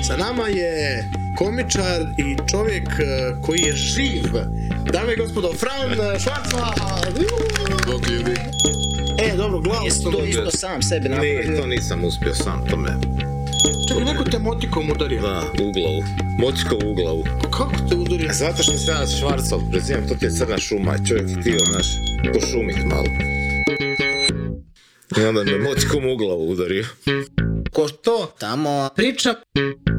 Sa nama je komičar i čovjek koji je živ. Dame i gospodo, Fran Švarcman! Dobro, glavu Jesi to isto sam sebi napravio? Ne, to nisam uspio sam, to me... Čekaj, neko te motikom udario. Da, u glavu. Motikom u glavu. Kako te udario? Zato što se ja Švarcov prezivam, to ti je crna šuma, čovjek htio, znaš, pošumit malo. I onda me motikom u glavu udario. Ko to tamo priča?